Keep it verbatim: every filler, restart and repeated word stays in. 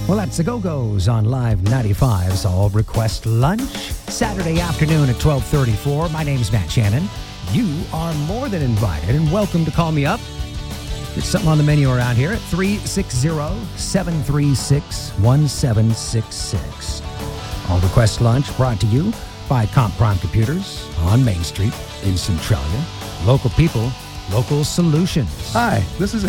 Well, that's the Go-Go's on Live ninety-five's All Request Lunch, Saturday afternoon at twelve thirty-four. My name's Matt Shannon. You are more than invited and welcome to call me up. There's something on the menu around here at three six zero, seven three six, one seven six six. All Request Lunch brought to you by Comp Prime Computers on Main Street in Centralia. Local people, local solutions. Hi, this is